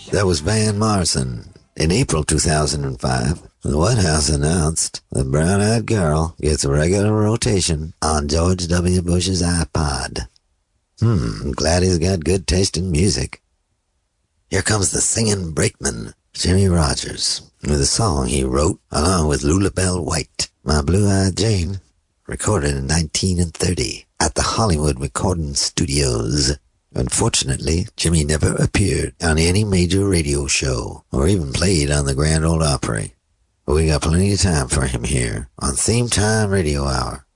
That was Van Morrison. In April 2005, the White House announced the Brown-Eyed Girl gets a regular rotation on George W. Bush's iPod. I'm glad he's got good taste in music. Here comes the singing brakeman, Jimmie Rodgers, with a song he wrote along with Lullabelle White, My Blue-Eyed Jane, recorded in 1930 at the Hollywood Recording Studios. Unfortunately, Jimmy never appeared on any major radio show or even played on the Grand Ole Opry. But we got plenty of time for him here on Theme Time Radio Hour.